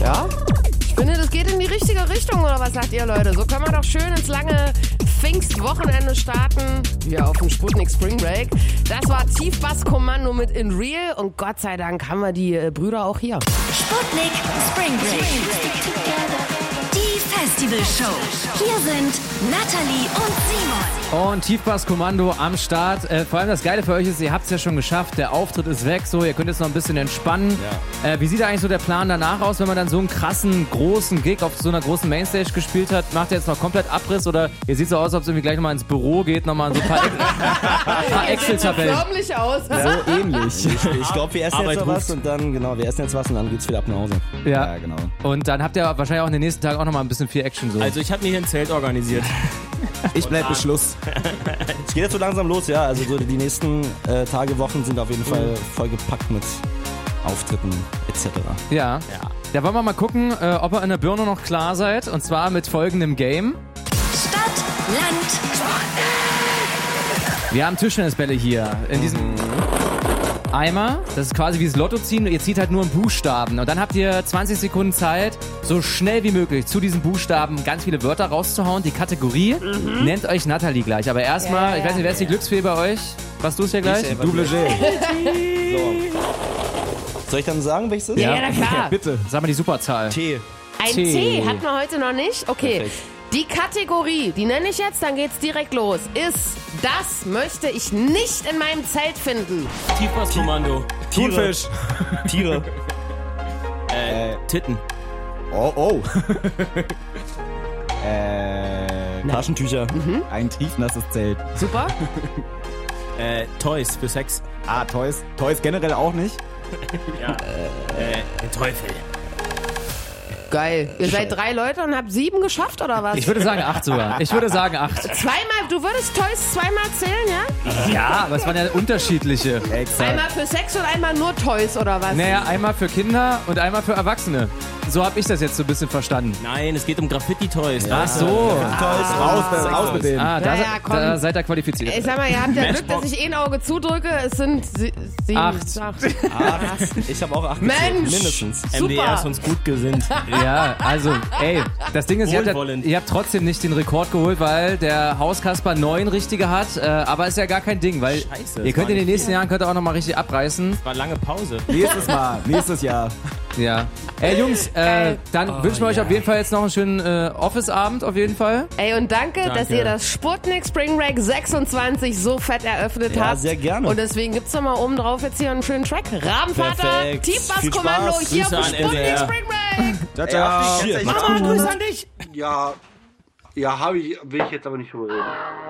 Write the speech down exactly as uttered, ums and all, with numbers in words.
Ja? Ich finde, das geht in die richtige Richtung, oder was sagt ihr, Leute? So können wir doch schön ins lange Pfingstwochenende starten. Hier auf dem Sputnik Spring Break. Das war Tiefbasskommando mit In Real und Gott sei Dank haben wir die äh, Brüder auch hier. Sputnik Spring Break. Die Festivalshow. Hier sind Nathalie und Simon. Und Tiefbasskommando am Start. Äh, vor allem das Geile für euch ist, ihr habt es ja schon geschafft. Der Auftritt ist weg, so, ihr könnt jetzt noch ein bisschen entspannen. Ja. Äh, wie sieht eigentlich so der Plan danach aus, wenn man dann so einen krassen, großen Gig auf so einer großen Mainstage gespielt hat? Macht ihr jetzt noch komplett Abriss oder ihr seht so aus, als ob es irgendwie gleich nochmal ins Büro geht, nochmal so ein paar, paar Excel-Tabellen? Förmlich aus. So ähnlich. Ich, ich glaube, wir essen Arbeit jetzt noch was und dann, genau, wir essen jetzt was und dann geht's wieder ab nach Hause. Ja, ja, genau. Und dann habt ihr wahrscheinlich auch in den nächsten Tagen auch nochmal ein bisschen viel Action so. Also ich habe mir hier ein Zelt organisiert. Ich bleib bis Schluss. Es geht jetzt so langsam los, ja. Also so die nächsten äh, Tage, Wochen sind auf jeden mhm. Fall vollgepackt mit Auftritten et cetera. Ja. ja. Da wollen wir mal gucken, äh, ob ihr in der Birne noch klar seid. Und zwar mit folgendem Game. Stadt, Land, Sport. Wir haben Tischtennisbälle hier in diesem Eimer. Das ist quasi wie das Lotto ziehen. Ihr zieht halt nur einen Buchstaben. Und dann habt ihr zwanzig Sekunden Zeit, so schnell wie möglich zu diesen Buchstaben ganz viele Wörter rauszuhauen. Die Kategorie mhm. nennt euch Nathalie gleich. Aber erstmal, ja, ja, ich weiß nicht, wer ist die Glücksfee bei euch? Was du es ja gleich? Double G. So. Soll ich dann sagen, welches ist? Ja, ja, na klar. Ja, bitte, sag mal die Superzahl. T. Ein T. T hatten wir heute noch nicht? Okay. Perfekt. Die Kategorie, die nenne ich jetzt, dann geht's direkt los, ist, das möchte ich nicht in meinem Zelt finden. Tiefbasskommando. Thunfisch. Tiere. Äh, Titten. Oh, oh. äh, Taschentücher. Mhm. Ein tiefnasses Zelt. Super. äh, Toys für Sex. Ah, Toys. Toys generell auch nicht. ja. Äh, den Teufel. Geil. Ihr seid drei Leute und habt sieben geschafft, oder was? Ich würde sagen acht sogar. Ich würde sagen acht. Zweimal, du würdest Toys zweimal zählen, ja? Ja, aber es waren ja unterschiedliche. Exakt. Einmal für Sex und einmal nur Toys, oder was? Naja, einmal für Kinder und einmal für Erwachsene. So habe ich das jetzt so ein bisschen verstanden. Nein, es geht um Graffiti-Toys. Ja. Ach so. Graffiti-Toys, ah. raus, raus mit denen. Ah, da, ja, ja, da seid ihr qualifiziert. Ich sag mal, ihr habt ja Glück, dass ich eh ein Auge zudrücke. Es sind sie, sieben. Acht. Acht. Ich habe auch acht. Mensch. Mindestens. Super. M D R ist uns gut gesinnt. Ja, also, ey, das Ding ist, ihr habt, ihr habt trotzdem nicht den Rekord geholt, weil der Hauskasper neun richtige hat. Äh, aber ist ja gar kein Ding, weil Scheiße, ihr könnt in den nächsten viel. Jahren könnt ihr auch nochmal richtig abreißen. Das war eine lange Pause. Nächstes Mal, nächstes Jahr. Ja. Ey, Jungs, äh, dann oh, wünschen wir euch ja. auf jeden Fall jetzt noch einen schönen äh, Office-Abend, auf jeden Fall. Ey, und danke, danke, dass ihr das Sputnik Spring Break sechsundzwanzig so fett eröffnet ja, habt. sehr gerne. Und deswegen gibt's noch mal oben drauf jetzt hier einen schönen Track. Rabenvater, Tiefbasskommando hier auf dem Sputnik Spring Break. Ciao, ciao. Mama, Grüße an dich. Ja, ja, habe ich, will ich jetzt aber nicht drüber reden.